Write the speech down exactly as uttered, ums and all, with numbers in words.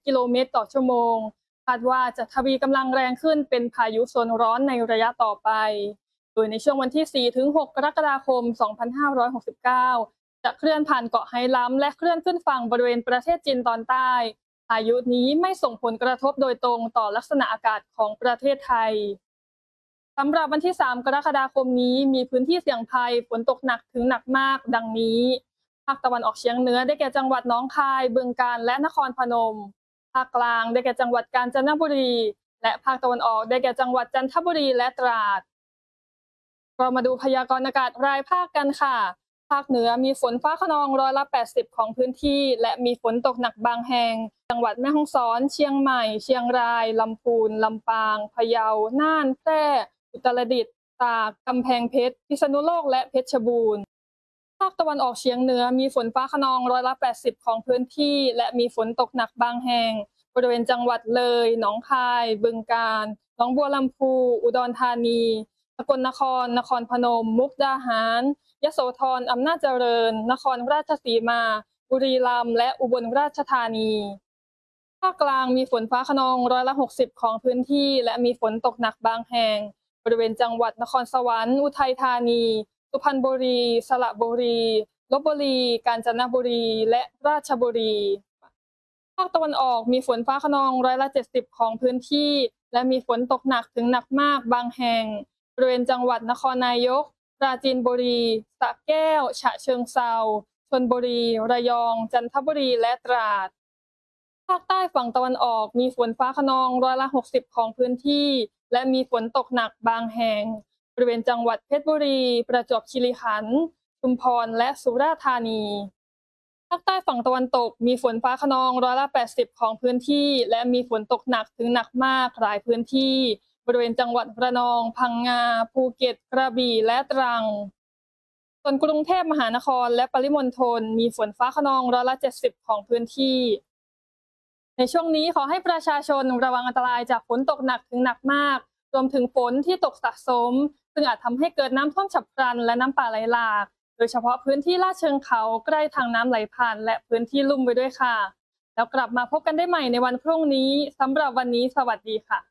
กิโลเมตรต่อชั่วโมงคาดว่าจะทวีกำลังแรงขึ้นเป็นพายุโซนร้อนในระยะต่อไปโดยในช่วงวันที่ สี่ถึงหก กรกฎาคม สองพันห้าร้อยหกสิบเก้า จะเคลื่อนผ่านเกาะไหหลำและเคลื่อนขึ้นฝั่งบริเวณประเทศจีนตอนใต้พายุนี้ไม่ส่งผลกระทบโดยตรงต่อลักษณะอากาศของประเทศไทยสำหรับวันที่ สาม กรกฎาคมนี้มีพื้นที่เสี่ยงภัยฝนตกหนักถึงหนักมากดังนี้ภาคตะวันออกเฉียงเหนือได้แก่จังหวัดหนองคายบึงกาฬและนครพนมภาคกลางได้แก่จังหวัดกาญจนบุรีและภาคตะวันออกได้แก่จังหวัดจันทบุรีและตราดเรามาดูพยากรณ์อากาศรายภาคกันค่ะภาคเหนือมีฝนฟ้าคะนองร้อยละแปดสิบของพื้นที่และมีฝนตกหนักบางแห่งจังหวัดแม่ฮ่องสอนเชียงใหม่เชียงรายลำพูนลำปางพะเยาน่านแพร่อุตรดิตถ์ตากกำแพงเพชรพิษณุโลกและเพชรบูรณ์ภาคตะวันออกเฉียงเหนือมีฝนฟ้าคะนองร้อยละแปดสิบของพื้นที่และมีฝนตกหนักบางแห่งบริเวณจังหวัดเลยหนองคายบึงกาฬหนองบัวลำพูอุดรธานีสกลนครนครพนมมุกดาหารยโสธรอำนาจเจริญนครราชสีมาบุรีรัมย์และอุบลราชธานีภาคกลางมีฝนฟ้าคะนองร้อยละหกสิบของพื้นที่และมีฝนตกหนักบางแห่งบริเวณจังหวัดนครสวรรค์อุทัยธานีสุพรรณบุรีสระบุรีลพบุรีกาญจนบุรีและราชบุรีภาคตะวันออกมีฝนฟ้าคะนองร้อยละเจ็ดสิบของพื้นที่และมีฝนตกหนักถึงหนักมากบางแห่งบริเวณจังหวัดนครนายกปราจีนบุรีสระแก้วฉะเชิงเทราชลบุรีระยองจันทบุรีและตราดภาคใต้ฝั่งตะวันออกมีฝนฟ้าคะนองร้อยละหกสิบของพื้นที่และมีฝนตกหนักบางแห่งบริเวณจังหวัดเพชรบุรีประจวบคีรีขันธ์ชุมพรและสุราษฎร์ธานีภาคใต้ฝั่งตะวันตกมีฝนฟ้าคะนองร้อยละแปดสิบของพื้นที่และมีฝนตกหนักถึงหนักมากหลายพื้นที่บริเวณจังหวัดระนองพังงาภูเก็ตกระบี่และตรังส่วนกรุงเทพมหานครและปริมณฑลมีฝนฟ้าคะนองร้อยละเจ็ดสิบของพื้นที่ในช่วงนี้ขอให้ประชาชนระวังอันตรายจากฝนตกหนักถึงหนักมากรวมถึงฝนที่ตกสะสมซึ่งอาจทำให้เกิดน้ำท่วมฉับพลันและน้ำป่าไหลหลากโดยเฉพาะพื้นที่ลาดเชิงเขาใกล้ทางน้ำไหลผ่านและพื้นที่ลุ่มไว้ด้วยค่ะแล้วกลับมาพบกันได้ใหม่ในวันพรุ่งนี้สำหรับวันนี้สวัสดีค่ะ